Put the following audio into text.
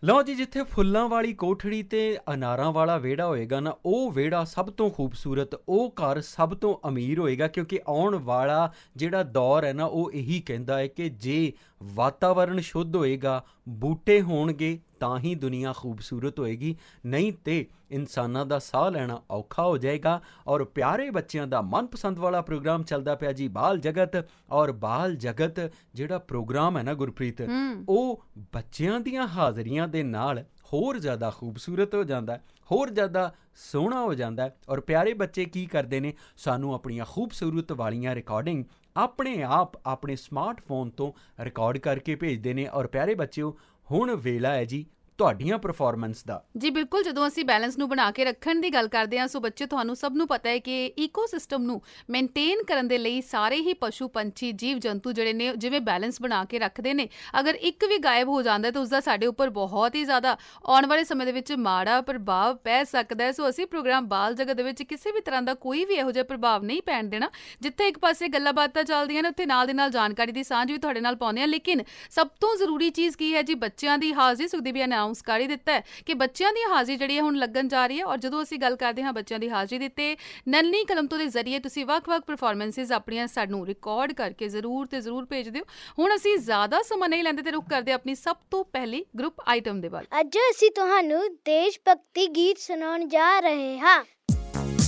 ਲਓ ਜੀ, ਜਿੱਥੇ ਫੁੱਲਾਂ ਵਾਲੀ ਕੋਠੜੀ ਤੇ ਅਨਾਰਾਂ ਵਾਲਾ ਵਿਹੜਾ ਹੋਏਗਾ ਨਾ, ਉਹ ਵਿਹੜਾ ਸਭ ਤੋਂ ਖੂਬਸੂਰਤ, ਉਹ ਘਰ ਸਭ ਤੋਂ ਅਮੀਰ ਹੋਏਗਾ। ਕਿਉਂਕਿ ਆਉਣ ਵਾਲਾ ਜਿਹੜਾ ਦੌਰ ਹੈ ਨਾ, ਉਹ ਇਹੀ ਕਹਿੰਦਾ ਹੈ ਕਿ ਜੇ ਵਾਤਾਵਰਣ ਸ਼ੁੱਧ ਹੋਏਗਾ, ਬੂਟੇ ਹੋਣਗੇ ਤਾਂ ਹੀ ਦੁਨੀਆ ਖੂਬਸੂਰਤ ਹੋਏਗੀ, ਨਹੀਂ ਤੇ ਇਨਸਾਨਾਂ ਦਾ ਸਾਹ ਲੈਣਾ ਔਖਾ ਹੋ ਜਾਏਗਾ। ਔਰ ਪਿਆਰੇ ਬੱਚਿਆਂ ਦਾ ਮਨਪਸੰਦ ਵਾਲਾ ਪ੍ਰੋਗਰਾਮ ਚੱਲਦਾ ਪਿਆ ਜੀ, ਬਾਲ ਜਗਤ। ਔਰ ਬਾਲ ਜਗਤ ਜਿਹੜਾ ਪ੍ਰੋਗਰਾਮ ਹੈ ਨਾ ਗੁਰਪ੍ਰੀਤ, ਉਹ ਬੱਚਿਆਂ ਦੀਆਂ ਹਾਜ਼ਰੀਆਂ ਦੇ ਨਾਲ ਹੋਰ ਜ਼ਿਆਦਾ ਖੂਬਸੂਰਤ ਹੋ ਜਾਂਦਾ, ਹੋਰ ਜ਼ਿਆਦਾ ਸੋਹਣਾ ਹੋ ਜਾਂਦਾ। ਔਰ ਪਿਆਰੇ ਬੱਚੇ ਕੀ ਕਰਦੇ ਨੇ, ਸਾਨੂੰ ਆਪਣੀਆਂ ਖੂਬਸੂਰਤ ਵਾਲੀਆਂ ਰਿਕਾਰਡਿੰਗ ਆਪਣੇ ਆਪ ਆਪਣੇ ਸਮਾਰਟਫੋਨ ਤੋਂ ਰਿਕਾਰਡ ਕਰਕੇ ਭੇਜਦੇ ਨੇ। ਔਰ ਪਿਆਰੇ ਬੱਚਿਓ, ਹੁਣ ਵੇਲਾ ਹੈ ਜੀ ਤੁਹਾਡੀਆਂ ਪਰਫਾਰਮੈਂਸ ਦਾ। ਜੀ ਬਿਲਕੁਲ, ਜਦੋਂ ਅਸੀਂ ਬੈਲੈਂਸ ਨੂੰ ਬਣਾ ਕੇ ਰੱਖਣ ਦੀ ਗੱਲ ਕਰਦੇ ਹਾਂ, ਸੋ ਬੱਚੇ ਤੁਹਾਨੂੰ ਸਭ ਨੂੰ ਪਤਾ ਹੈ ਕਿ ਈਕੋਸਿਸਟਮ ਨੂੰ ਮੇਨਟੇਨ ਕਰਨ ਦੇ ਲਈ ਸਾਰੇ ਹੀ ਪਸ਼ੂ ਪੰਛੀ ਜੀਵ ਜੰਤੂ ਜਿਹੜੇ ਨੇ ਜਿਵੇਂ ਬੈਲੈਂਸ ਬਣਾ ਕੇ ਰੱਖਦੇ ਨੇ। ਅਗਰ ਇੱਕ ਵੀ ਗਾਇਬ ਹੋ ਜਾਂਦਾ ਤਾਂ ਉਸਦਾ ਸਾਡੇ ਉੱਪਰ ਬਹੁਤ ਹੀ ਜ਼ਿਆਦਾ ਆਉਣ ਵਾਲੇ ਸਮੇਂ ਦੇ ਵਿੱਚ ਮਾੜਾ ਪ੍ਰਭਾਵ ਪੈ ਸਕਦਾ ਹੈ। ਸੋ ਅਸੀਂ ਪ੍ਰੋਗਰਾਮ ਬਾਲ ਜਗਤ ਦੇ ਵਿੱਚ ਕਿਸੇ ਵੀ ਤਰ੍ਹਾਂ ਦਾ ਕੋਈ ਵੀ ਇਹੋ ਜਿਹਾ ਪ੍ਰਭਾਵ ਨਹੀਂ ਪੈਣ ਦੇਣਾ। ਜਿੱਥੇ ਇੱਕ ਪਾਸੇ ਗੱਲਾਂ ਬਾਤਾਂ ਚੱਲਦੀਆਂ ਨੇ, ਉੱਥੇ ਨਾਲ ਦੀ ਨਾਲ ਜਾਣਕਾਰੀ ਦੀ ਸਾਂਝ ਵੀ ਤੁਹਾਡੇ ਨਾਲ ਪਾਉਂਦੇ ਹਾਂ। ਲੇਕਿਨ ਸਭ ਤੋਂ ਜ਼ਰੂਰੀ ਚੀਜ਼ ਕੀ ਹੈ ਜੀ, ਬੱਚਿਆਂ ਦੀ ਹਾਜ਼ਰੀ। ਸੁਖਦੀਪ ਅਨਾਉਂਸ ਕਰ ਹੀ ਦਿੱਤਾ ਹੈ ਕਿ ਬੱਚਿਆਂ ਦੀ ਹਾਜ਼ਰੀ ਜਿਹੜੀ ਹੈ ਹੁਣ ਲੱਗਣ ਜਾ ਰਹੀ ਹੈ। ਔਰ ਜਦੋਂ ਅਸੀਂ ਗੱਲ ਕਰਦੇ ਹਾਂ ਬੱਚਿਆਂ ਦੀ ਹਾਜ਼ਰੀ ਦੀ, ਤੇ ਨਲਨੀ ਕਲਮ ਤੋਂ ਦੇ ਜ਼ਰੀਏ ਤੁਸੀਂ ਵੱਖ-ਵੱਖ ਪਰਫਾਰਮੈਂਸਿਸ ਆਪਣੀਆਂ ਸਾਨੂੰ ਰਿਕਾਰਡ ਕਰਕੇ ਜ਼ਰੂਰ ਤੇ ਜ਼ਰੂਰ ਭੇਜ ਦਿਓ। ਹੁਣ ਅਸੀਂ ਜ਼ਿਆਦਾ ਸਮਾਂ ਨਹੀਂ ਲੈਂਦੇ ਤੇ ਰੁਕ ਕਰਦੇ ਆਪਣੀ ਸਭ ਤੋਂ ਪਹਿਲੀ ਗਰੁੱਪ ਆਈਟਮ ਦੇ ਵੱਲ। ਅੱਜ ਅਸੀਂ ਤੁਹਾਨੂੰ ਦੇਸ਼ ਭਗਤੀ ਗੀਤ ਸੁਣਾਉਣ ਜਾ ਰਹੇ ਹਾਂ।